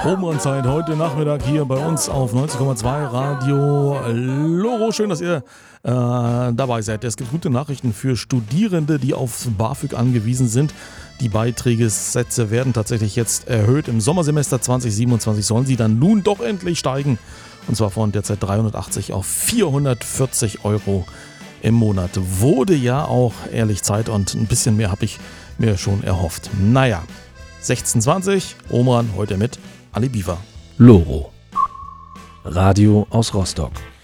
Homerun-Zeit heute Nachmittag hier bei uns auf 90,2 Radio Loro. Schön, dass ihr dabei seid. Es gibt gute Nachrichten für Studierende, die auf BAföG angewiesen sind. Die Beiträgessätze werden tatsächlich jetzt erhöht. Im Sommersemester 2027 sollen sie dann nun doch endlich steigen. Und zwar von derzeit 380 auf 440 Euro im Monat. Wurde ja auch ehrlich Zeit und ein bisschen mehr habe ich mir schon erhofft. Naja, 16:20, Homerun heute mit Ali Biwa. Loro. Radio aus Rostock.